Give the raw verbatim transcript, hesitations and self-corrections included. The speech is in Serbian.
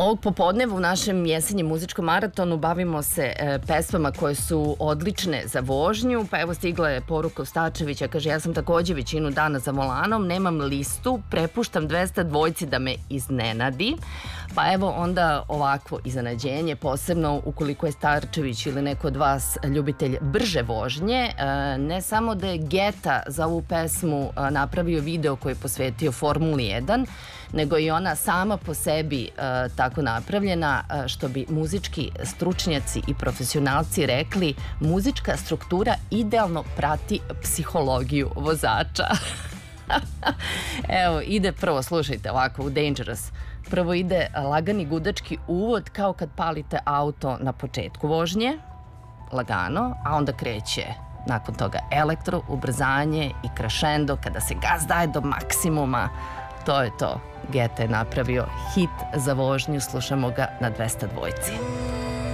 Ovog popodneva u našem jesenjem muzičkom maratonu bavimo se e, pesmama koje su odlične za vožnju. Pa evo stigla je poruka Ostačevića, kaže ja sam takođe većinu dana za volanom, nemam listu, prepuštam dvesta dvojci da me iznenadi. Pa evo onda ovakvo iznenađenje, posebno ukoliko je Starčević ili neko od vas ljubitelj brže vožnje. E, ne samo da je Geta za ovu pesmu e, napravio video koji je posvetio Formuli jedan, nego i ona sama po sebi e, tako napravljena, e, što bi muzički stručnjaci i profesionalci rekli, muzička struktura idealno prati psihologiju vozača. Evo, ide prvo, slušajte ovako, u Dangerous. Prvo ide lagani gudački uvod, kao kad palite auto na početku vožnje, lagano, a onda kreće nakon toga elektro, ubrzanje i crescendo, kada se gas daje do maksimuma. To je to. Geta je napravio hit za vožnju, slušamo ga na dvesta dvojci.